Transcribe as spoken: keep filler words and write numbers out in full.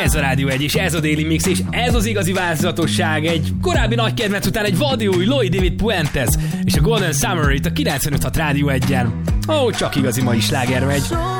Ez a Rádió egy, és ez a Daily Mix, és ez az igazi változatosság. Egy korábbi nagy kedvenc után egy vadi új Louis David Puentes és a Golden Summer itt a kilencvenöt hat Rádió egyen. Ó, csak igazi mai sláger megy.